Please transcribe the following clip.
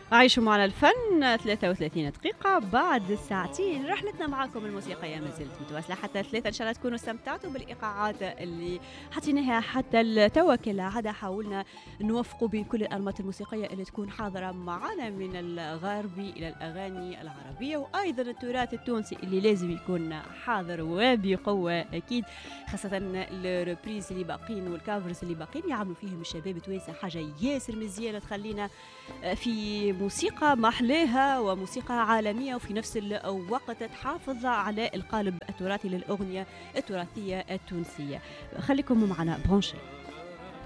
عيشوا معنا الفن 33 دقيقة بعد ساعتين. رحلتنا معاكم الموسيقية ما زالت متواصلة حتى 3 إن شاء الله تكونوا استمتعتوا بالإيقاعات اللي حطيناها حتى التوكل. عادة حاولنا نوفقوا بين كل الأنماط الموسيقية اللي تكون حاضرة معنا من الغربي إلى الأغاني العربية، وأيضا التراث التونسي اللي لازم يكون حاضر وبقوة أكيد، خاصة الريبريز اللي باقين والكافرز اللي باقين يعملوا فيهم الشباب التوانسة حاجة ياسر مزيانة تخلينا في موسيقى محلاها وموسيقى عالمية، وفي نفس الوقت تحافظ على القالب التراثي للأغنية التراثية التونسية. خليكم معنا برونشي.